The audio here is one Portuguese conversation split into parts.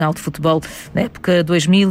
de Futebol na época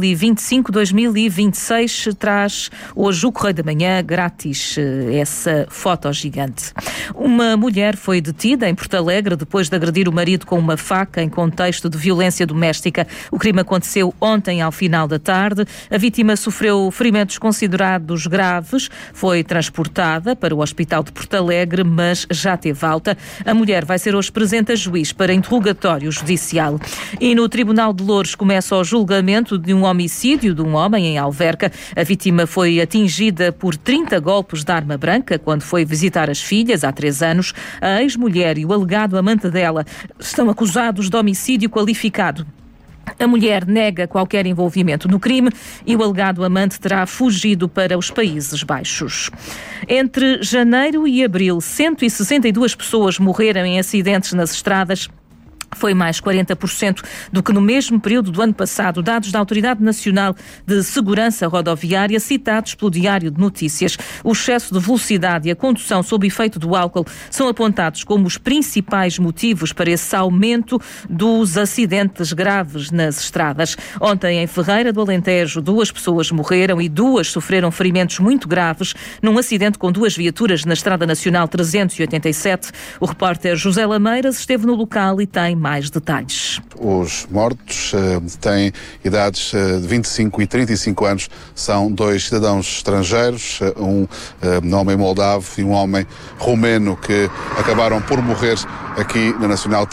2025-2026 traz hoje o Correio da Manhã grátis essa foto gigante. Uma mulher foi detida em Porto Alegre depois de agredir o marido com uma faca em contexto de violência doméstica. O crime aconteceu ontem ao final da tarde. A vítima sofreu ferimentos considerados graves, foi transportada para o Hospital de Porto Alegre, mas já teve alta. A mulher vai ser hoje presente a juiz para interrogatório judicial. E no Tribunal de Loures começa o julgamento de um homicídio de um homem em Alverca. A vítima foi atingida por 30 golpes de arma branca quando foi visitar as filhas há 3 anos. A ex-mulher e o alegado amante dela estão acusados de homicídio qualificado. A mulher nega qualquer envolvimento no crime e o alegado amante terá fugido para os Países Baixos. Entre janeiro e abril, 162 pessoas morreram em acidentes nas estradas. Foi mais 40% do que no mesmo período do ano passado, dados da Autoridade Nacional de Segurança Rodoviária, citados pelo Diário de Notícias. O excesso de velocidade e a condução sob efeito do álcool são apontados como os principais motivos para esse aumento dos acidentes graves nas estradas. Ontem, em Ferreira do Alentejo, 2 pessoas morreram e 2 sofreram ferimentos muito graves num acidente com 2 viaturas na Estrada Nacional 387. O repórter José Lameiras esteve no local e tem mais detalhes. Os mortos têm idades de 25 e 35 anos. São 2 cidadãos estrangeiros, um homem moldavo e um homem romeno que acabaram por morrer aqui na Nacional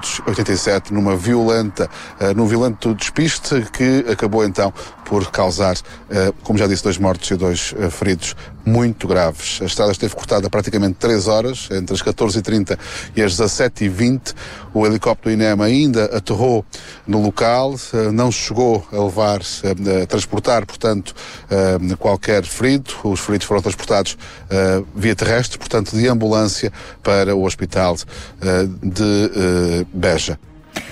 387 num violento despiste que acabou então por causar, como já disse, 2 mortos e 2 feridos muito graves. A estrada esteve cortada praticamente 3 horas, entre as 14h30 e as 17h20. O helicóptero do INEM ainda aterrou no local, não chegou a transportar, portanto, qualquer ferido. Os feridos foram transportados via terrestre, portanto, de ambulância para o hospital de Beja.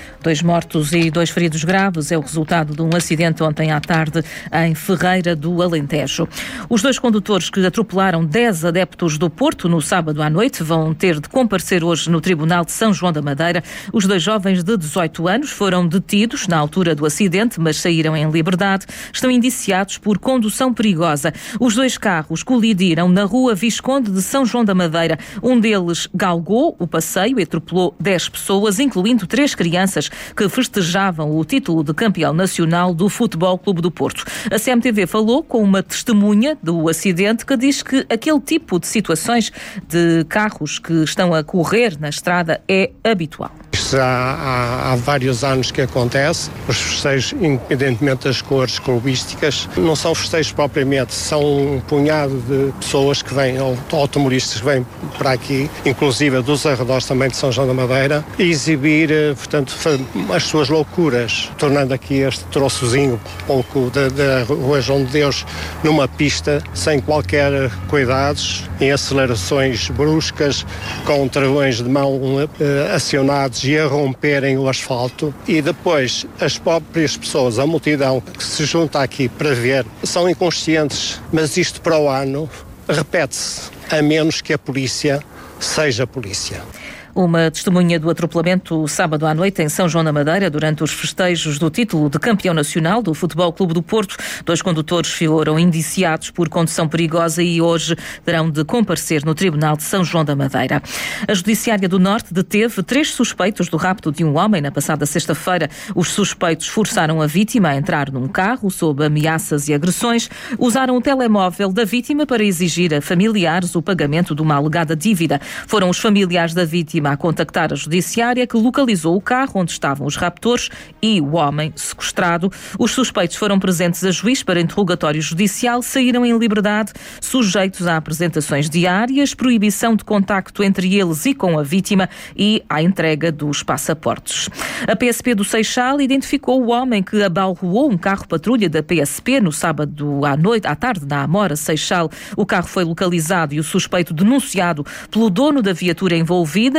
2 mortos e 2 feridos graves é o resultado de um acidente ontem à tarde em Ferreira do Alentejo. Os 2 condutores que atropelaram 10 adeptos do Porto no sábado à noite vão ter de comparecer hoje no Tribunal de São João da Madeira. Os 2 jovens de 18 anos foram detidos na altura do acidente, mas saíram em liberdade. Estão indiciados por condução perigosa. Os 2 carros colidiram na rua Visconde de São João da Madeira. Um deles galgou o passeio e atropelou 10 pessoas, incluindo 3 crianças que festejavam o título de campeão nacional do Futebol Clube do Porto. A CMTV falou com uma testemunha do acidente que diz que aquele tipo de situações de carros que estão a correr na estrada é habitual. Isto há vários anos que acontece. Os festejos, independentemente das cores clubísticas, não são festejos propriamente, são um punhado de pessoas que vêm, automobilistas que vêm para aqui, inclusive dos arredores também de São João da Madeira, exibir, portanto, as suas loucuras, tornando aqui este troçozinho pouco da Rua João de Deus numa pista sem qualquer cuidados, em acelerações bruscas, com travões de mão acionados e a romperem o asfalto, e depois as próprias pessoas, a multidão que se junta aqui para ver, são inconscientes, mas isto para o ano repete-se, a menos que a polícia seja polícia. Uma testemunha do atropelamento sábado à noite em São João da Madeira, durante os festejos do título de campeão nacional do Futebol Clube do Porto. 2 condutores foram indiciados por condução perigosa e hoje terão de comparecer no Tribunal de São João da Madeira. A Judiciária do Norte deteve 3 suspeitos do rapto de um homem na passada sexta-feira. Os suspeitos forçaram a vítima a entrar num carro sob ameaças e agressões. Usaram o telemóvel da vítima para exigir a familiares o pagamento de uma alegada dívida. Foram os familiares da vítima a contactar a Judiciária, que localizou o carro onde estavam os raptores e o homem sequestrado. Os suspeitos foram presentes a juiz para interrogatório judicial, saíram em liberdade, sujeitos a apresentações diárias, proibição de contacto entre eles e com a vítima e à entrega dos passaportes. A PSP do Seixal identificou o homem que abalroou um carro-patrulha da PSP no sábado à tarde, na Amora, Seixal. O carro foi localizado e o suspeito denunciado pelo dono da viatura envolvida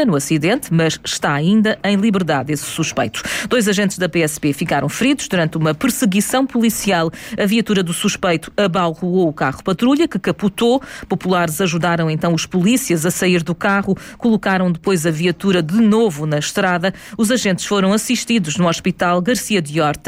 no acidente, mas está ainda em liberdade esse suspeito. 2 agentes da PSP ficaram feridos durante uma perseguição policial. A viatura do suspeito abalroou o carro patrulha, que capotou. Populares ajudaram então os polícias a sair do carro, colocaram depois a viatura de novo na estrada. Os agentes foram assistidos no Hospital Garcia de Horta.